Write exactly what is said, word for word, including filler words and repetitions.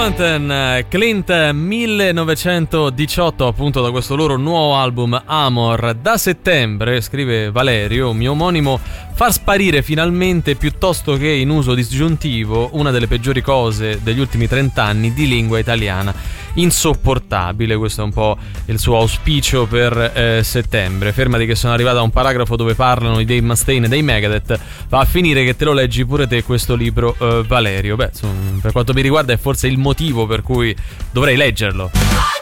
Skeleton, Clint millenovecentodiciotto, appunto, da questo loro nuovo album Amor. Da settembre, scrive Valerio, mio omonimo, far sparire finalmente piuttosto che in uso disgiuntivo una delle peggiori cose degli ultimi trent'anni di lingua italiana. Insopportabile, questo è un po' il suo auspicio per eh, settembre. Fermati che sono arrivato a un paragrafo dove parlano di Dave Mustaine e dei Megadeth. Va a finire che te lo leggi pure te questo libro, eh, Valerio. Beh, insomma, per quanto mi riguarda è forse il motivo per cui dovrei leggerlo.